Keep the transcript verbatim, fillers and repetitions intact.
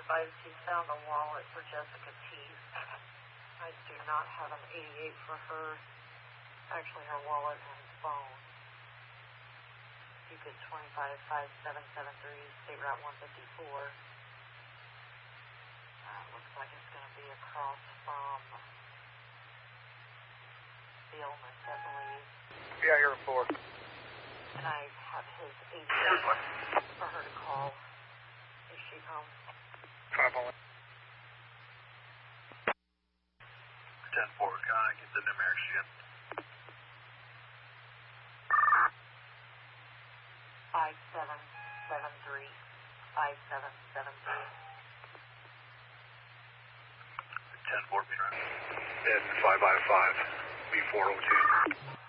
advised he found a wallet for Jessica T. I do not have an eighty-eight for her. Actually, her wallet and phone. You could twenty-five five seven seven three, State Route one fifty-four. Uh, looks like it's going to be across from the illness, I believe. Yeah, here four. And I have his eighty-eight for her to call. Is she home? Five one. ten four, can I get the numeric again? five seven seven three, five seven seven three. ten four, be right. Dead five by five, B four oh two.